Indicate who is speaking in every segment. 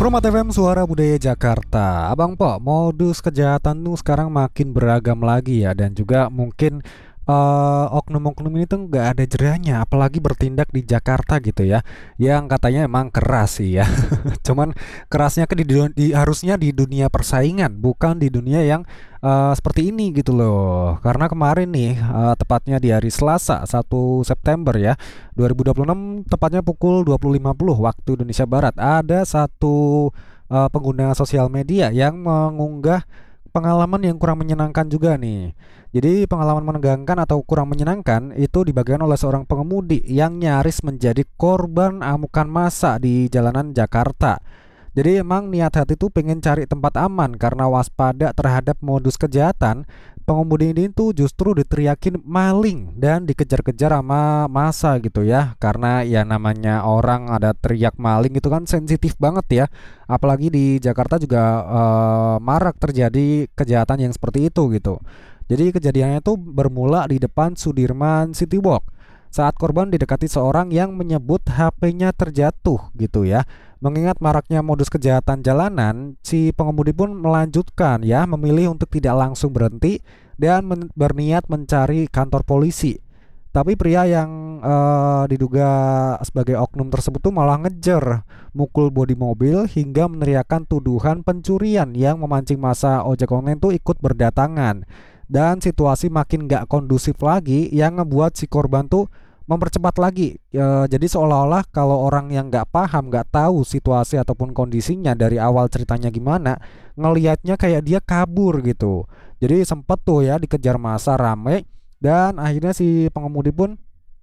Speaker 1: Promat FM Suara Budaya Jakarta. Abang Po, modus kejahatan tuh sekarang makin beragam lagi ya. Dan juga mungkin oknum-oknum ini tuh nggak ada jerahnya, apalagi bertindak di Jakarta gitu ya. Yang katanya emang keras sih ya. Cuman kerasnya kan harusnya di dunia persaingan, bukan di dunia yang seperti ini gitu loh. Karena kemarin nih, tepatnya di hari Selasa 1 September ya 2026, tepatnya pukul 20.50 waktu Indonesia Barat, ada satu pengguna sosial media yang mengunggah pengalaman yang kurang menyenangkan juga nih. Jadi pengalaman menegangkan atau kurang menyenangkan itu dibagikan oleh seorang pengemudi yang nyaris menjadi korban amukan massa di jalanan Jakarta. Jadi emang niat hati itu pengen cari tempat aman karena waspada terhadap modus kejahatan. Pengemudi ini tuh justru diteriakin maling dan dikejar-kejar sama massa gitu ya. Karena ya namanya orang ada teriak maling itu kan sensitif banget ya. Apalagi di Jakarta juga marak terjadi kejahatan yang seperti itu gitu. Jadi kejadiannya itu bermula di depan Sudirman Citywalk saat korban didekati seorang yang menyebut HP-nya terjatuh gitu ya. Mengingat maraknya modus kejahatan jalanan, si pengemudi pun melanjutkan ya, memilih untuk tidak langsung berhenti dan berniat mencari kantor polisi. Tapi pria yang diduga sebagai oknum tersebut tuh malah ngejar, mukul bodi mobil hingga meneriakkan tuduhan pencurian yang memancing massa ojek online tuh ikut berdatangan. Dan situasi makin gak kondusif lagi yang ngebuat si korban tuh mempercepat lagi. Jadi seolah-olah kalau orang yang nggak paham, nggak tahu situasi ataupun kondisinya dari awal ceritanya gimana, ngelihatnya kayak dia kabur gitu. Jadi sempet tuh ya dikejar massa rame, dan akhirnya si pengemudi pun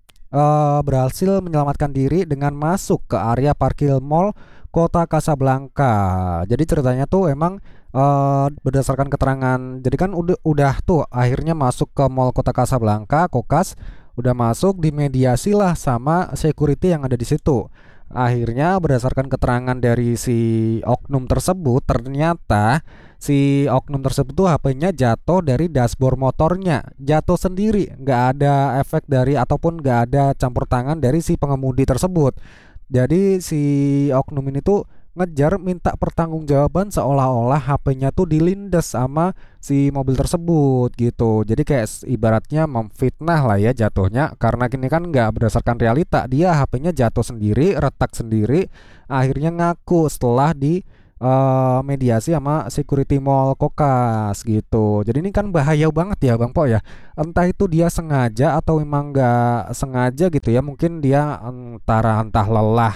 Speaker 1: berhasil menyelamatkan diri dengan masuk ke area parkir mall Kota Kasablanka. Jadi ceritanya tuh emang berdasarkan keterangan, jadi kan udah tuh akhirnya masuk ke mall Kota Kasablanka, Kokas, udah masuk, dimediasi lah sama security yang ada di situ. Akhirnya berdasarkan keterangan dari si oknum tersebut, ternyata si oknum tersebut tuh HP-nya jatuh dari dashboard motornya, jatuh sendiri, nggak ada efek dari ataupun nggak ada campur tangan dari si pengemudi tersebut. Jadi si oknum ini tuh ngejar minta pertanggungjawaban seolah-olah HP-nya tuh dilindas sama si mobil tersebut gitu. Jadi kayak ibaratnya memfitnah lah ya jatuhnya, karena ini kan nggak berdasarkan realita. Dia HP-nya jatuh sendiri, retak sendiri, akhirnya ngaku setelah di mediasi sama security mall Kokas gitu. Jadi ini kan bahaya banget ya Bang Po ya. Entah itu dia sengaja atau memang nggak sengaja gitu ya. Mungkin dia entah lelah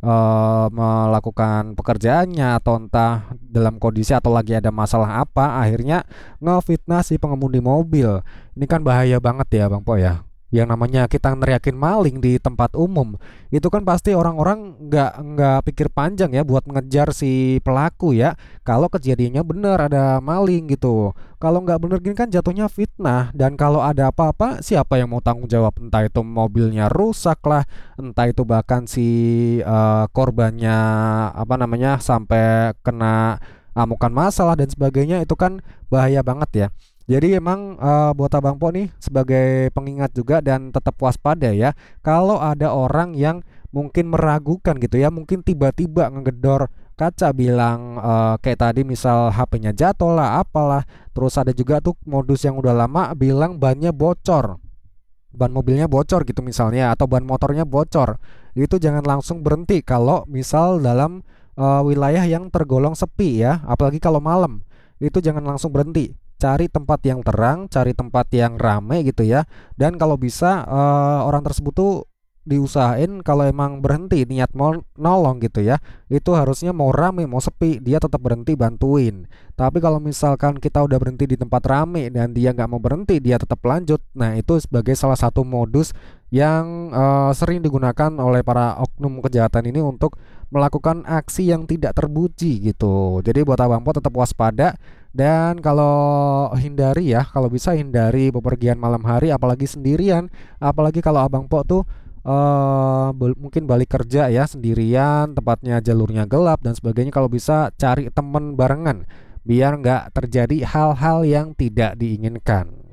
Speaker 1: melakukan pekerjaannya, atau entah dalam kondisi atau lagi ada masalah apa, akhirnya ngefitnah si pengemudi mobil. Ini kan bahaya banget ya Bang Po ya. Yang namanya kita neriakin maling di tempat umum, itu kan pasti orang-orang nggak pikir panjang ya buat mengejar si pelaku ya. Kalau kejadiannya benar ada maling gitu, kalau nggak bener gini kan jatuhnya fitnah. Dan kalau ada apa-apa, siapa yang mau tanggung jawab? Entah itu mobilnya rusak lah, entah itu bahkan si korbannya apa namanya sampai kena amukan masalah dan sebagainya, itu kan bahaya banget ya. Jadi emang buat Abang Po nih sebagai pengingat juga dan tetap waspada ya. Kalau ada orang yang mungkin meragukan gitu ya, mungkin tiba-tiba ngegedor kaca bilang kayak tadi misal HP-nya jatuh lah apalah. Terus ada juga tuh modus yang udah lama bilang bannya bocor, ban mobilnya bocor gitu misalnya, atau ban motornya bocor. Itu jangan langsung berhenti kalau misal dalam wilayah yang tergolong sepi ya, apalagi kalau malam. Itu jangan langsung berhenti. Cari tempat yang terang, cari tempat yang rame gitu ya. Dan kalau bisa orang tersebut tuh diusahain kalau emang berhenti niat mau nolong gitu ya, itu harusnya mau rame mau sepi dia tetap berhenti bantuin. Tapi kalau misalkan kita udah berhenti di tempat rame dan dia nggak mau berhenti, dia tetap lanjut, nah itu sebagai salah satu modus yang sering digunakan oleh para oknum kejahatan ini untuk melakukan aksi yang tidak terpuji gitu. Jadi buat Abang Po tetap waspada, dan kalau hindari ya, kalau bisa hindari bepergian malam hari apalagi sendirian. Apalagi kalau Abang Po tuh mungkin balik kerja ya sendirian, tempatnya jalurnya gelap dan sebagainya. Kalau bisa cari temen barengan biar nggak terjadi hal-hal yang tidak diinginkan.